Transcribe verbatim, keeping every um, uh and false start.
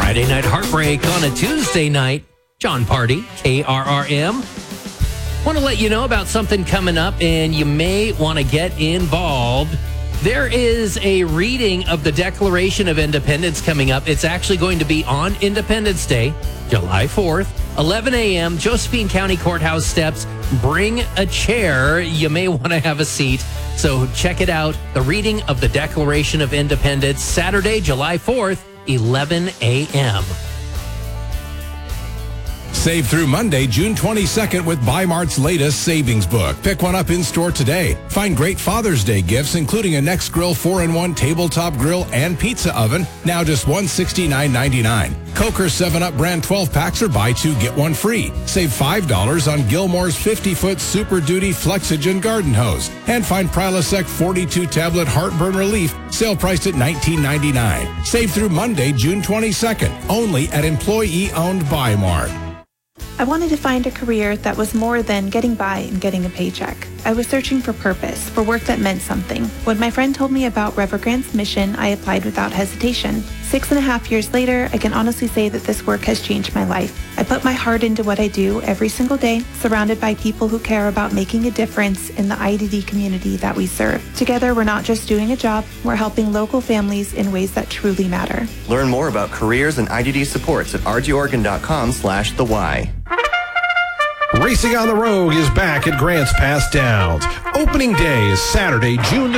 Friday Night Heartbreak on a Tuesday night. John Party, K R R M. Want to let you know about something coming up, and you may want to get involved. There is a reading of the Declaration of Independence coming up. It's actually going to be on Independence Day, July fourth, eleven a.m., Josephine County Courthouse steps. Bring a chair. You may want to have a seat. So check it out. The reading of the Declaration of Independence, Saturday, July fourth, eleven a.m. Save through Monday, June twenty-second with Bi-Mart's latest savings book. Pick one up in-store today. Find great Father's Day gifts, including a Nextgrill four in one tabletop grill and pizza oven, now just one hundred sixty-nine ninety-nine. Coker seven up brand twelve packs are buy two, get one free. Save five dollars on Gilmore's fifty-foot Super Duty Flexogen garden hose. And find Prilosec forty-two tablet heartburn relief, sale priced at nineteen ninety-nine. Save through Monday, June twenty-second, only at employee-owned Bi-Mart. I wanted to find a career that was more than getting by and getting a paycheck. I was searching for purpose, for work that meant something. When my friend told me about Revergrant's mission, I applied without hesitation. Six and a half years later, I can honestly say that this work has changed my life. I put my heart into what I do every single day, surrounded by people who care about making a difference in the I D D community that we serve. Together, we're not just doing a job, we're helping local families in ways that truly matter. Learn more about careers and I D D supports at r g oregon dot com slash the Y. Racing on the Rogue is back at Grants Pass Downs. Opening day is Saturday, June